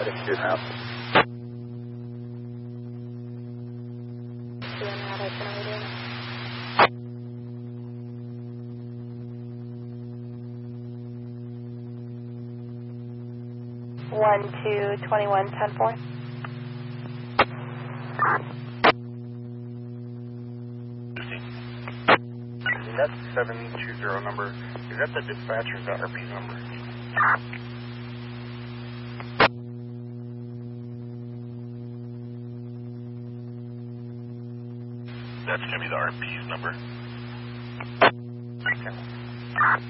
Heading to now. One, 2, 21, 10, 4. That 720 number, is that the dispatcher's RP number? That's going to be the RP's number. Okay.